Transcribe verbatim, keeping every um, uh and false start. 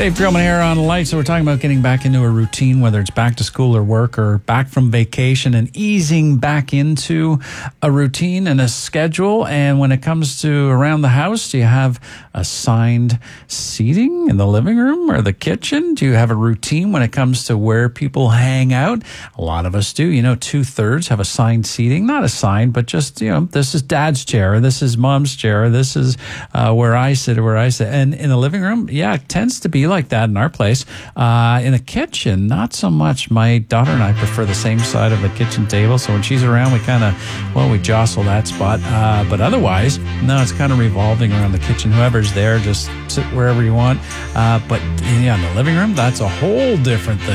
Dave Drillman here on Light. So we're talking about getting back into a routine, whether it's back to school or work or back from vacation, and easing back into a routine and a schedule. And when it comes to around the house, do you have assigned seating in the living room or the kitchen? Do you have a routine when it comes to where people hang out? A lot of us do. You know, two thirds have assigned seating, not assigned, but just, you know, this is dad's chair, this is mom's chair, this is uh, where I sit or where I sit. And in the living room, yeah, it tends to be like that in our place. Uh, in the kitchen, not so much. My daughter and I prefer the same side of the kitchen table. So when she's around, we kind of, well, we jostle that spot. Uh, but otherwise, no, it's kind of revolving around the kitchen. Whoever's there, just sit wherever you want. Uh, but yeah, in the living room, that's a whole different thing.